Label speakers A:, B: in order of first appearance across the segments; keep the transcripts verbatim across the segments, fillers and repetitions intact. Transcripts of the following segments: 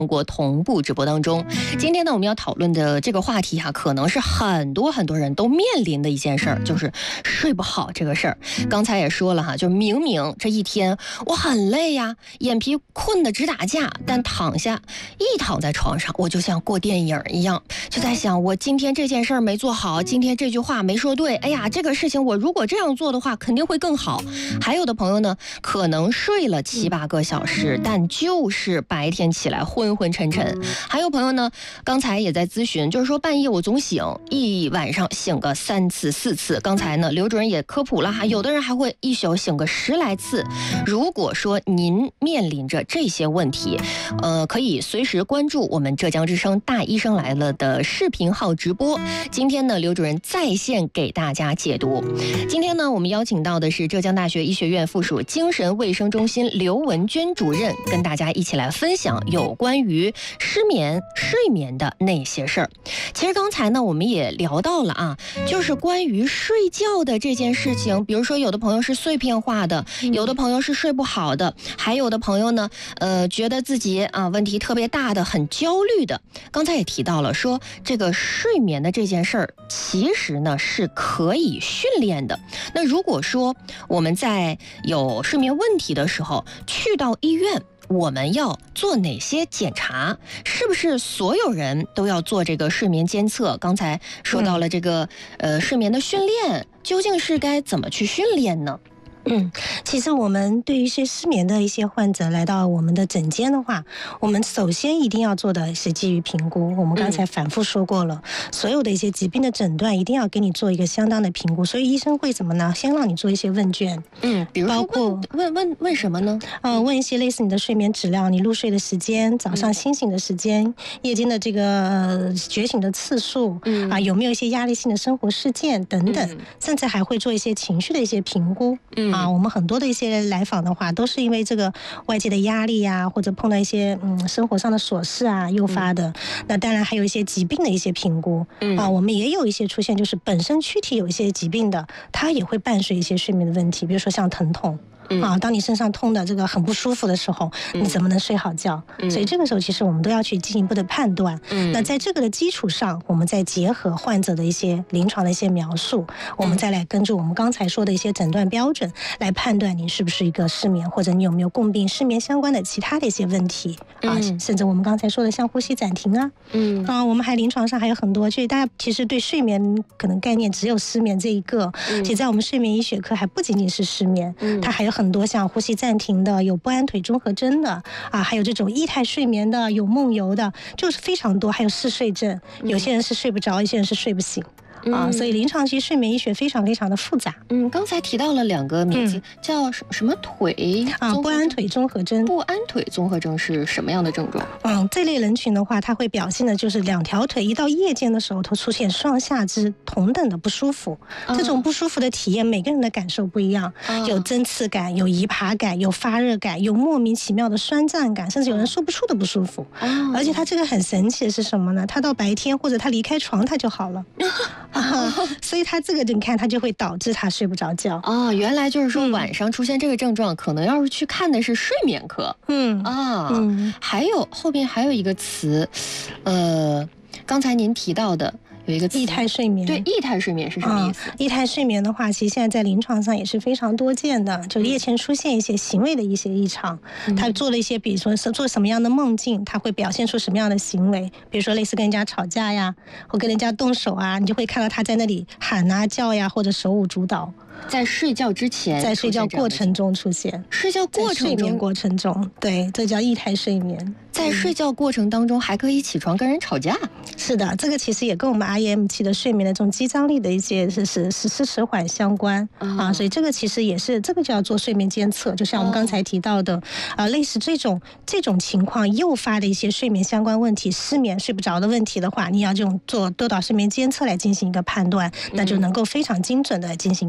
A: 国同步直播当中。今天呢，我们要讨论的这个话题哈、啊，可能是很多很多人都面临的一件事儿，就是睡不好这个事儿。刚才也说了哈，就明明这一天我很累呀，眼皮困得直打架，但躺下一躺在床上，我就像过电影一样，就在想我今天这件事儿没做好，今天这句话没说对，哎呀，这个事情我如果这样做的话，肯定会更好。还有的朋友呢，可能睡了七八个小时，但就是白天起来昏昏沉沉。还有朋友呢，刚才也在咨询，就是说半夜我总醒，一晚上醒个三次四次。刚才呢，刘主任也科普了哈，有的人还会一宿醒个十来次。如果说您面临着这些问题，呃，可以随时关注我们浙江之声大医生来了的视频号直播。今天呢，刘主任在线给大家解读。今天呢，我们邀请到的是浙江大学医学院附属精神卫生中心刘文娟主任，跟大家一起来分享有关于失眠、睡眠的那些事儿。其实刚才呢，我们也聊到了啊，就是关于睡觉的这件事情，比如说有的朋友是碎片化的，有的朋友是睡不好的，还有的朋友呢，呃，觉得自己啊问题特别大的，很焦虑的。刚才也提到了说，这个睡眠的这件事儿，其实呢是可以训练的。那如果说我们在有睡眠问题的时候去到医院，我们要做哪些检查？是不是所有人都要做这个睡眠监测？刚才说到了这个、嗯、呃睡眠的训练，究竟是该怎么去训练呢？
B: 嗯，其实我们对于一些失眠的一些患者来到我们的诊间的话，我们首先一定要做的是基于评估。我们刚才反复说过了，嗯、所有的一些疾病的诊断一定要给你做一个相当的评估。所以医生会怎么呢？先让你做一些问卷，
A: 嗯，比如说
B: 包括
A: 问问问什么呢？
B: 呃，问一些类似你的睡眠质量、你入睡的时间、早上清醒的时间、嗯、夜间的这个、呃、觉醒的次数，嗯啊，有没有一些压力性的生活事件等等，嗯、甚至还会做一些情绪的一些评估，嗯。啊，我们很多的一些来访的话，都是因为这个外界的压力呀、啊，或者碰到一些嗯生活上的琐事啊诱发的。嗯、那当然还有一些疾病的一些评估，嗯、啊，我们也有一些出现，就是本身躯体有一些疾病的，它也会伴随一些睡眠的问题，比如说像疼痛。啊，当你身上痛的这个很不舒服的时候，你怎么能睡好觉？嗯、所以这个时候其实我们都要去进一步的判断。嗯、那在这个的基础上，我们再结合患者的一些临床的一些描述，我们再来根据我们刚才说的一些诊断标准来判断你是不是一个失眠，或者你有没有共病失眠相关的其他的一些问题啊，嗯、甚至我们刚才说的像呼吸暂停啊，嗯啊，我们还临床上还有很多，就是大家其实对睡眠可能概念只有失眠这一个，嗯、其实在我们睡眠医学科还不仅仅是失眠，嗯、它还有很很多像呼吸暂停的，有不安腿综合征的啊，还有这种液态睡眠的，有梦游的，就是非常多。还有嗜睡症，有些人是睡不着，有些人是睡不醒。啊，所以临床其实睡眠医学非常非常的复杂。
A: 嗯，刚才提到了两个名字，嗯、叫什什么腿
B: 啊？不安腿综合征。
A: 不安腿综合征是什么样的症状？
B: 嗯，这类人群的话，它会表现的就是两条腿一到夜间的时候，都出现双下肢同等的不舒服。啊、这种不舒服的体验，每个人的感受不一样，啊、有针刺感，有移爬感，有发热感，有莫名其妙的酸胀感，甚至有人说不出的不舒服。啊、而且它这个很神奇的是什么呢？它到白天或者他离开床，它就好了。啊，所以他这个你看，他就会导致他睡不着觉。
A: 哦，原来就是说晚上出现这个症状，嗯、可能要是去看的是睡眠科。嗯啊，嗯，还有后边还有一个词，呃，刚才您提到的。有一个
B: 液态睡眠，
A: 对，液态睡眠是什么意思？
B: 嗯、液态睡眠的话，其实现在在临床上也是非常多见的，就夜间出现一些行为的一些异常，嗯、他做了一些，比如说是做什么样的梦境，他会表现出什么样的行为，比如说类似跟人家吵架呀，或跟人家动手啊，你就会看到他在那里喊啊叫呀，或者手舞足蹈。
A: 在睡觉之前，
B: 在睡觉过程中出现，
A: 睡觉过程中，
B: 睡眠过程中，对，这叫液态睡眠。
A: 在睡觉过程当中还可以起床跟人吵架。
B: 是的，这个其实也跟我们 R E M 期的睡眠的这种肌张力的一些是是是是迟缓相关、嗯、啊，所以这个其实也是这个就要做睡眠监测，就像我们刚才提到的、嗯、啊，类似这种这种情况诱发的一些睡眠相关问题，失眠睡不着的问题的话，你要这种做多导睡眠监测来进行一个判断，那就能够非常精准的进行一个治疗。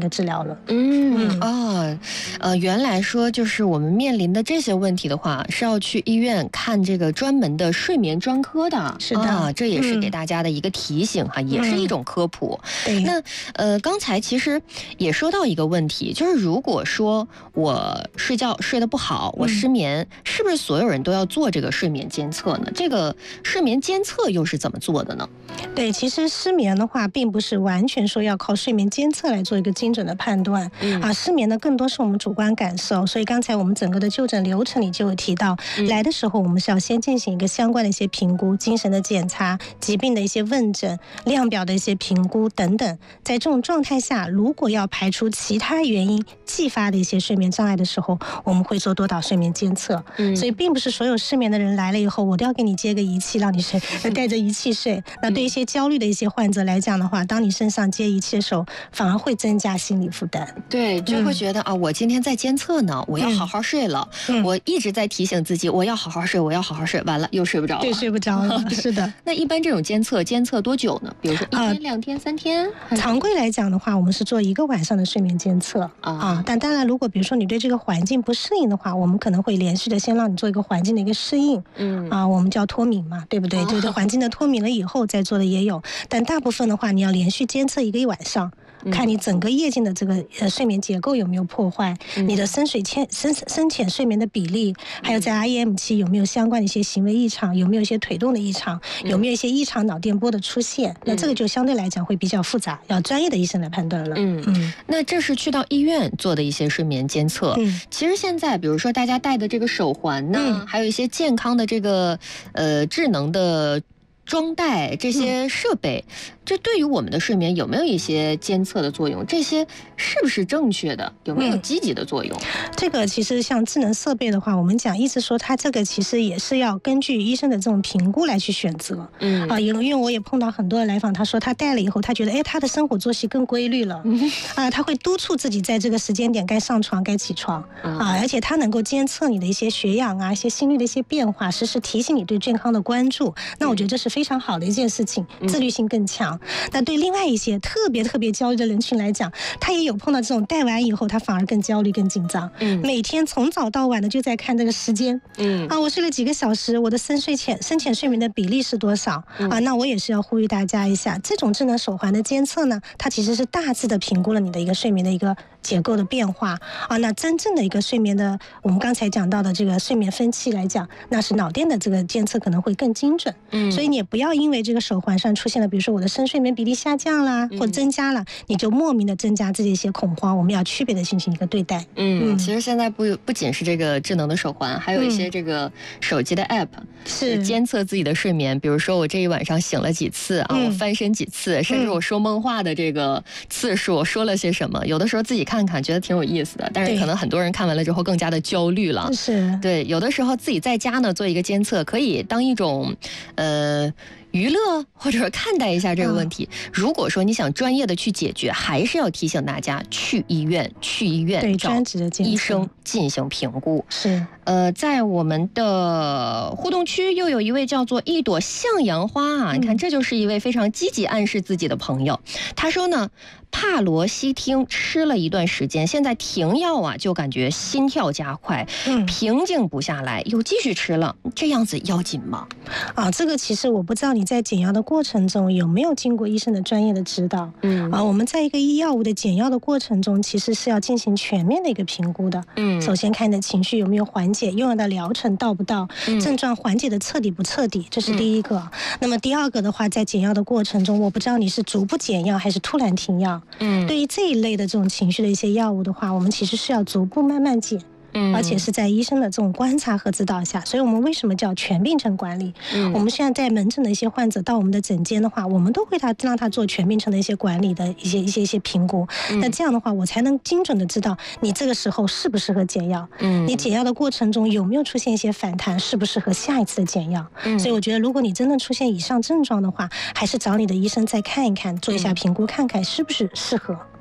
B: 好了。
A: 嗯啊，呃，原来说就是我们面临的这些问题的话，是要去医院看这个专门的睡眠专科的。
B: 是的，
A: 啊，这也是给大家的一个提醒哈，嗯、也是一种科普。
B: 对，
A: 那呃，刚才其实也说到一个问题，就是如果说我睡觉睡得不好，我失眠，嗯、是不是所有人都要做这个睡眠监测呢？这个睡眠监测又是怎么做的呢？
B: 对，其实失眠的话，并不是完全说要靠睡眠监测来做一个精准的判断。嗯、啊，失眠呢更多是我们主观感受，所以刚才我们整个的就诊流程里就有提到，嗯、来的时候我们是要先进行一个相关的一些评估，精神的检查、疾病的一些问诊、量表的一些评估等等。在这种状态下，如果要排除其他原因继发的一些睡眠障碍的时候，我们会做多导睡眠监测。嗯、所以并不是所有失眠的人来了以后，我都要给你接个仪器让你睡，带着仪器睡。那对一些焦虑的一些患者来讲的话，当你身上接仪器的时候，反而会增加心理负担。
A: 对，就会觉得、嗯、啊，我今天在监测呢，我要好好睡了。嗯、我一直在提醒自己，我要好好睡，我要好好睡，完了又睡不着了。
B: 对，睡不着了。是的。
A: 那一般这种监测，监测多久呢？比如说一天、呃、两天、三天？
B: 常规来讲的话，我们是做一个晚上的睡眠监测啊、啊。但当然，如果比如说你对这个环境不适应的话，我们可能会连续的先让你做一个环境的一个适应。嗯。啊，我们叫脱敏嘛，对不对？对对，环境的脱敏了以后再做的也有，但大部分的话，你要连续监测一个一晚上。看你整个夜间的这个呃睡眠结构有没有破坏，嗯、你的深水浅深深浅睡眠的比例，还有在 R E M 期有没有相关的一些行为异常，有没有一些腿动的异常，嗯、有没有一些异常脑电波的出现？嗯、那这个就相对来讲会比较复杂，要专业的医生来判断了。
A: 嗯嗯，那这是去到医院做的一些睡眠监测。嗯，其实现在比如说大家戴的这个手环呢，嗯、还有一些健康的这个呃智能的装戴这些设备。嗯，这对于我们的睡眠有没有一些监测的作用？这些是不是正确的？有没有积极的作用？嗯、
B: 这个其实像智能设备的话，我们讲一直说它这个其实也是要根据医生的这种评估来去选择。嗯啊，因为因为我也碰到很多的来访，他说他戴了以后，他觉得哎他的生活作息更规律了。嗯啊，他会督促自己在这个时间点该上床该起床。嗯、啊，而且他能够监测你的一些血氧啊、一些心率的一些变化，实时提醒你对健康的关注。那我觉得这是非常好的一件事情，自律性更强。那对另外一些特别特别焦虑的人群来讲，他也有碰到这种戴完以后，他反而更焦虑、更紧张。嗯，每天从早到晚的就在看这个时间。嗯，啊，我睡了几个小时，我的深睡浅深浅睡眠的比例是多少？嗯、啊，那我也是要呼吁大家一下，这种智能手环的监测呢，它其实是大致的评估了你的一个睡眠的一个结构的变化。啊，那真正的一个睡眠的，我们刚才讲到的这个睡眠分期来讲，那是脑电的这个监测可能会更精准。嗯，所以你也不要因为这个手环上出现了，比如说我的深睡眠比例下降啦，或增加了，你就莫名的增加自己一些恐慌。我们要区别的进行一个对待。
A: 嗯，嗯其实现在不不仅是这个智能的手环，还有一些这个手机的 app、嗯、是监测自己的睡眠。比如说我这一晚上醒了几次啊，嗯、我翻身几次，甚至我说梦话的这个次数，我说了些什么。有的时候自己看看觉得挺有意思的，但是可能很多人看完了之后更加的焦虑了。
B: 是，
A: 对，有的时候自己在家呢做一个监测，可以当一种呃。娱乐或者看待一下这个问题。嗯、如果说你想专业的去解决，还是要提醒大家去医院，去医院
B: 对专职的
A: 医生进行评估。
B: 是，
A: 呃，在我们的互动区又有一位叫做一朵向阳花啊，嗯、你看这就是一位非常积极暗示自己的朋友。他说呢，帕罗西汀吃了一段时间，现在停药啊，就感觉心跳加快，嗯、平静不下来，又继续吃了，这样子要紧吗？
B: 啊，这个其实我不知道你在减药的过程中有没有经过医生的专业的指导。嗯啊，我们在一个医药物的减药的过程中，其实是要进行全面的一个评估的。嗯，首先看你的情绪有没有缓解，用药的疗程到不到，嗯、症状缓解的彻底不彻底，这是第一个。嗯、那么第二个的话，在减药的过程中，我不知道你是逐步减药还是突然停药。嗯，对于这一类的这种情绪的一些药物的话，我们其实是要逐步慢慢减。嗯，而且是在医生的这种观察和指导下，所以我们为什么叫全病程管理？嗯，我们现在在门诊的一些患者到我们的诊间的话，我们都会他让他做全病程的一些管理的一些一些一些评估。嗯、那这样的话，我才能精准的知道你这个时候适不适合减药。嗯，你减药的过程中有没有出现一些反弹，适不适合下一次的减药？嗯，所以我觉得，如果你真的出现以上症状的话，还是找你的医生再看一看，做一下评估，看看是不是适合。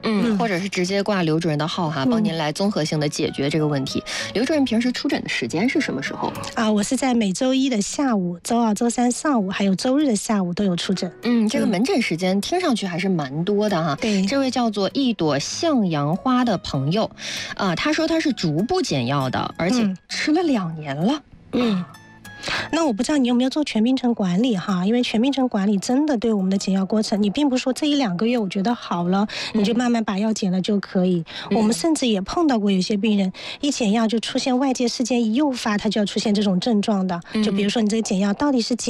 A: 嗯，或者是直接挂刘主任的号哈，帮您来综合性的解决这个问题。嗯、刘主任平时出诊的时间是什么时候
B: 啊？我是在每周一的下午、周二、周三上午，还有周日的下午都有出诊。
A: 嗯，这个门诊时间听上去还是蛮多的哈。
B: 对，
A: 这位叫做一朵向阳花的朋友，啊，他说他是逐步减药的，而且吃了两年了。
B: 嗯。那我不知道你有没有做全病程管理哈，因为全病程管理真的对我们的减药过程，你并不是说这一两个月我觉得好了，你就慢慢把药减了就可以。嗯、我们甚至也碰到过有些病人一减药就出现外界事件一诱发，他就要出现这种症状的。就比如说你这个减药到底是减